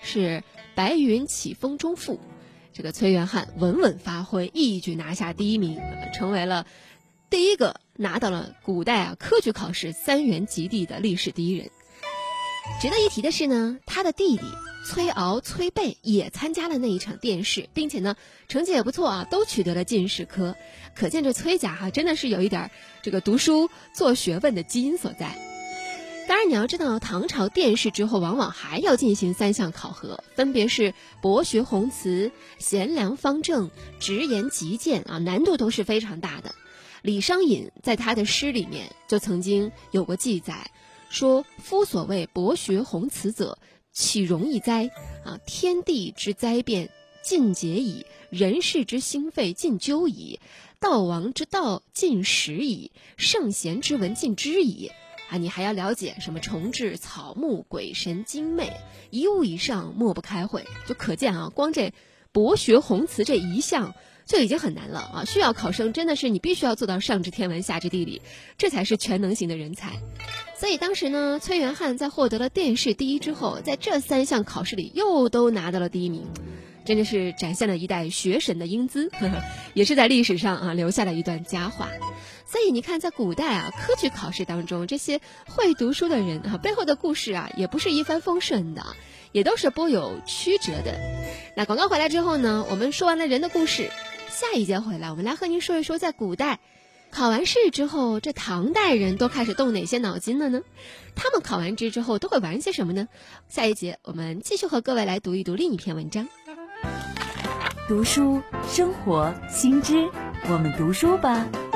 是白云起风中赋，这个崔元汉稳稳发挥，一举拿下第1名，成为了第一个拿到了古代科举考试3元及第的历史第一人。值得一提的是呢，他的弟弟崔敖、崔备也参加了那一场殿试，并且呢成绩也不错都取得了进士科。可见这崔家真的是有一点这个读书做学问的基因所在。当然你要知道，唐朝殿试之后往往还要进行3项考核，分别是博学宏词、贤良方正、直言极谏难度都是非常大的。李商隐在他的诗里面就曾经有过记载，说夫所谓博学宏词者，岂容易哉？天地之灾变尽解矣，人事之心肺尽究矣，道王之道尽识矣，圣贤之文尽知矣。你还要了解什么虫豸草木鬼神精魅，一物以上莫不开会。就可见光这博学宏词这一项就已经很难了需要考生真的是你必须要做到上知天文下知地理，这才是全能型的人才。所以当时呢，崔元汉在获得了殿试第1之后，在这3项考试里又都拿到了第1名，真的是展现了一代学神的英姿，也是在历史上留下了一段佳话。所以你看，在古代科举考试当中，这些会读书的人背后的故事也不是一帆风顺的，也都是颇有曲折的。那广告回来之后呢，我们说完了人的故事，下一节回来我们来和您说一说，在古代考完试之后，这唐代人都开始动哪些脑筋了呢？他们考完试之后都会玩些什么呢？下一节我们继续和各位来读一读另一篇文章。 读书生活新知，我们读书吧。